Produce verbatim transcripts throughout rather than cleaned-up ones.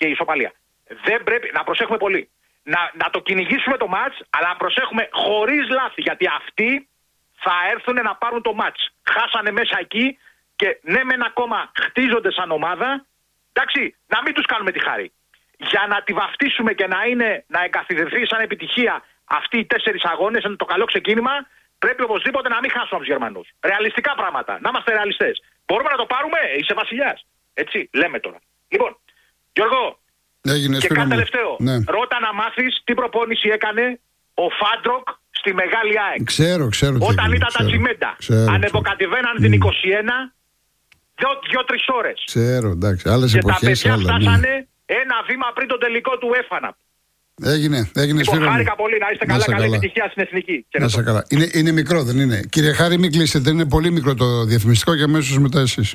και η ισοπαλία. Δεν πρέπει να προσέχουμε πολύ. Να, να το κυνηγήσουμε το μάτς, αλλά να προσέχουμε χωρίς λάθη. Γιατί αυτοί θα έρθουν να πάρουν το μάτς. Χάσανε μέσα εκεί και ναι, μεν ακόμα χτίζονται σαν ομάδα. Εντάξει, να μην τους κάνουμε τη χάρη. Για να τη βαφτίσουμε και να, είναι, να εγκαθιδρυθεί σαν επιτυχία αυτοί οι τέσσερις αγώνες, είναι το καλό ξεκίνημα, πρέπει οπωσδήποτε να μην χάσουμε από τους Γερμανούς. Ρεαλιστικά πράγματα. Να είμαστε ρεαλιστές. Μπορούμε να το πάρουμε, είσαι βασιλιάς. Έτσι, λέμε τώρα. Λοιπόν, Γιώργο, Έγινε, και κάτι τελευταίο. Ναι. Ρώτα να μάθεις τι προπόνηση έκανε ο Φάντροκ στη Μεγάλη ΑΕΚ. Ξέρω, ξέρω. Όταν ήταν τα τσιμέντα. Ανεβοκατεβαίναν την είκοσι ένα, δύο-τρεις ώρες. Ξέρω, εντάξει. Άλλες εποχές. Και τα παιδιά άλλα, φτάσανε ναι. ένα βήμα πριν τον τελικό του έφανα. Έγινε, έγινε. Λοιπόν, χάρηκα πολύ. Να είστε καλά. Καλή επιτυχία στην εθνική. Να είστε καλά. Είναι, είναι μικρό, δεν είναι? Κύριε Χάρη, μην κλείσετε. Είναι πολύ μικρό το διαφημιστικό και αμέσως μετά εσείς.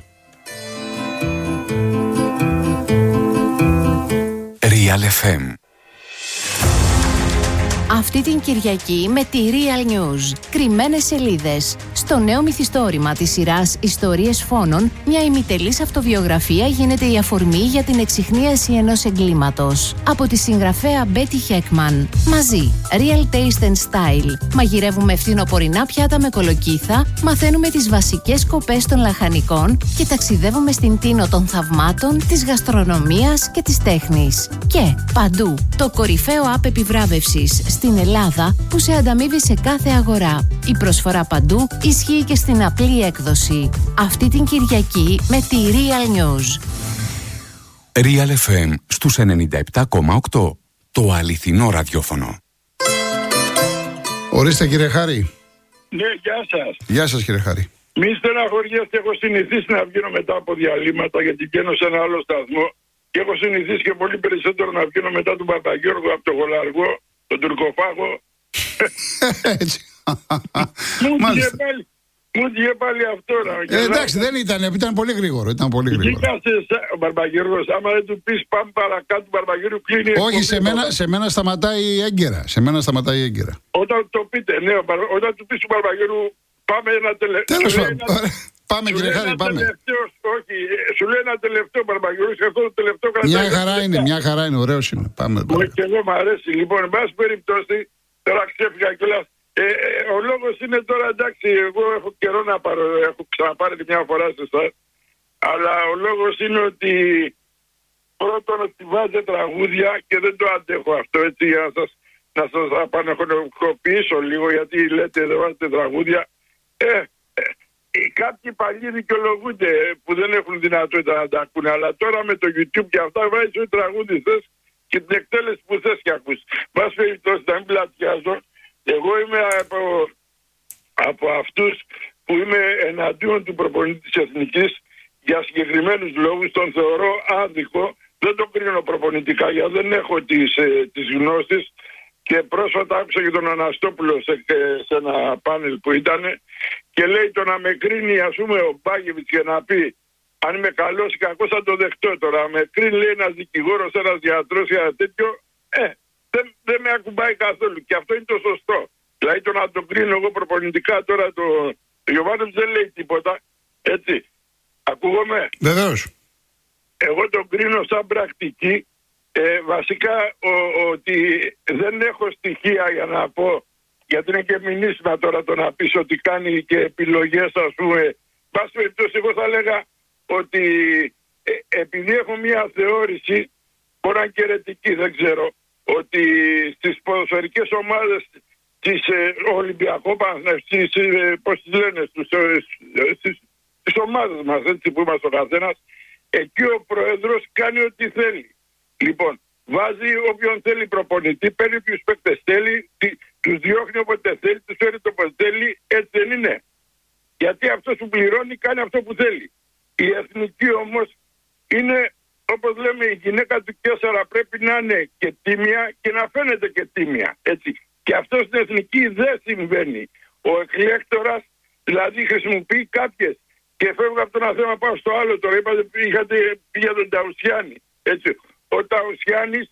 Real εφ εμ. Αυτή την Κυριακή με τη Real News. Κρυμμένες σελίδες. Στο νέο μυθιστόρημα της σειράς Ιστορίες Φόνων, μια ημιτελής αυτοβιογραφία γίνεται η αφορμή για την εξιχνίαση ενός εγκλήματος. Από τη συγγραφέα Μπέτι Χέκμαν. Μαζί, Real Taste and Style. Μαγειρεύουμε φθινοπορεινά πιάτα με κολοκύθα, μαθαίνουμε τις βασικές σκοπές των λαχανικών και ταξιδεύουμε στην τίνο των θαυμάτων, της γαστρονομίας και της τέχνης. Και παντού, το κορυφαίο app επιβράβευσης στην Ελλάδα που σε ανταμείβει σε κάθε αγορά. Η προσφορά παντού ισχύει και στην απλή έκδοση. Αυτή την Κυριακή με τη Real News. Real εφ εμ στους ενενήντα επτά κόμμα οκτώ. Το αληθινό ραδιόφωνο. Ορίστε κύριε Χάρη. Ναι, γεια σας. Γεια σας κύριε Χάρη. Μη στεναχωριέστε, έχω συνηθίσει να βγαίνω μετά από διαλύματα γιατί βγαίνω σε ένα άλλο σταθμό και έχω συνηθίσει και πολύ περισσότερο να βγαίνω μετά τον Παπαγιώργο από το Γολαργό, τον Τουρκοφάγο. Έτσι. Μου βγήκε πάλι, μου βγήκε πάλι αυτό. Ε, εντάξει, δεν ήταν, ήταν πολύ γρήγορο. Ήταν πολύ γρήγορο. Ο Μπαρμπαγιώργος, άμα δεν του πεις πάμε παρακάτω, του Μπαρμπαγιώργου κλείνει. Όχι, σε μένα, σε μένα σταματάει έγκαιρα. Σε μένα σταματάει έγκαιρα. Όταν το πείτε, ναι, όταν του πεις του Μπαρμπαγιώργου, πάμε ένα τελευταίο. Τέλος πάντων. Πάμε κύριε Χάρη, πάμε. Όχι, σου λέει ένα τελευταίο Μπαρμπαγιώργο και αυτό το τελευταίο κρατάει. Μια χαρά είναι, μια χαρά είναι, ωραίος είναι. Πάμε. Και εγώ μου αρέσει. Λοιπόν, εν πάση περιπτώσει, τώρα ξέφυγα κιόλας. Ε, ε, ο λόγος είναι τώρα, εντάξει, εγώ έχω καιρό να πάρω, έχω ξαναπάρει τη μια φορά σε εσάς, αλλά ο λόγος είναι ότι πρώτον ότι βάζετε τραγούδια και δεν το αντέχω αυτό, έτσι, για να σας, να σας απανεχωνοποιήσω λίγο, γιατί λέτε δεν βάζετε τραγούδια. Ε, ε, κάποιοι παλιοί δικαιολογούνται που δεν έχουν δυνατότητα να τα ακούνε, αλλά τώρα με το YouTube και αυτά βάζεις ό,τι τραγούδι θες και την εκτέλεση που θες και ακούς. Βάζει περιπτώσει να μην πλατιάζω. Εγώ είμαι από, από αυτούς που είμαι εναντίον του προπονητή της Εθνικής για συγκεκριμένους λόγους. Τον θεωρώ άδικο, δεν τον κρίνω προπονητικά γιατί δεν έχω τις, ε, τις γνώσεις και πρόσφατα άκουσα και τον Αναστόπουλο σε, σε ένα πάνελ που ήταν και λέει το να με κρίνει ας πούμε ο Μπάγεβιτς και να πει αν είμαι καλός ή κακός θα το δεχτώ τώρα. Με κρίνει λέει ένας δικηγόρος, ένας γιατρός ή ένα τέτοιο, ε, Δεν, δεν με ακουμπάει καθόλου και αυτό είναι το σωστό. Δηλαδή το να το κρίνω εγώ προπονητικά τώρα το, το Γιωβάνοβιτς δεν λέει τίποτα. Έτσι. Ακούγομαι. Βεβαίως. Εγώ το κρίνω σαν πρακτική. Ε, βασικά ο, ότι δεν έχω στοιχεία για να πω, γιατί είναι και μηνύσιμα τώρα το να πεις ότι κάνει και επιλογές ας πούμε. Πάση περιπτώσει εγώ θα έλεγα ότι ε, επειδή έχω μια θεώρηση, μπορεί να είναι και αιρετική, δεν ξέρω, ότι στις ποδοσφαιρικές ομάδες της ε, Ολυμπιακού Παναθηναϊκού, ε, πώς τις λένε, στους, ε, στις, στις ομάδες μας, έτσι που είμαστε ο καθένας, εκεί ο πρόεδρος κάνει ό,τι θέλει. Λοιπόν, βάζει όποιον θέλει προπονητή, παίρνει ποιους παίκτες θέλει, τους διώχνει όποτε θέλει, τους φέρει όποτε θέλει, έτσι δεν είναι? Γιατί αυτός που πληρώνει κάνει αυτό που θέλει. Η εθνική όμως είναι, όπως λέμε, η γυναίκα του Κέσσαρα πρέπει να είναι και τίμια και να φαίνεται και τίμια. Έτσι. Και αυτό στην εθνική δεν συμβαίνει. Ο εκλέκτορας δηλαδή χρησιμοποιεί κάποιες. Και φεύγω από το ένα θέμα, πάω στο άλλο τώρα. Είπατε, είχατε πει για τον Ταουσιάννη. Έτσι. Ο Ταουσιάννης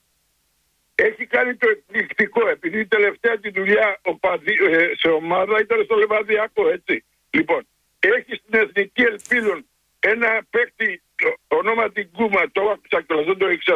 έχει κάνει το εκπληκτικό. Επειδή η τελευταία τη δουλειά ο παδί, ε, σε ομάδα ήταν στο Λεβαδιακό. Έτσι. Λοιπόν, έχει στην εθνική Ελπίδων ένα παίκτη ονόματι Γκούμα, το άκουσα κιόλας, δεν το ήξερα.